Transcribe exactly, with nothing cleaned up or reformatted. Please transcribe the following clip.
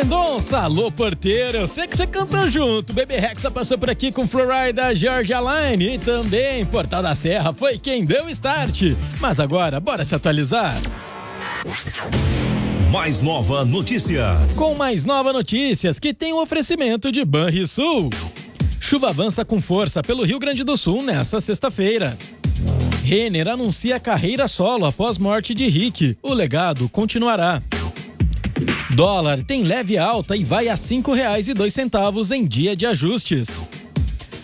Mendonça, alô porteiro, eu sei que você cantou junto. Bebê Rexa passou por aqui com Florida Georgia Line e também Portal da Serra foi quem deu start. Mas agora, bora se atualizar. Mais Nova Notícias. Com Mais Nova Notícias, que tem um oferecimento de Banrisul. Chuva avança com força pelo Rio Grande do Sul nesta sexta-feira. Renner anuncia carreira solo após morte de Rick. O legado continuará. Dólar tem leve alta e vai a cinco reais e dois centavos em dia de ajustes.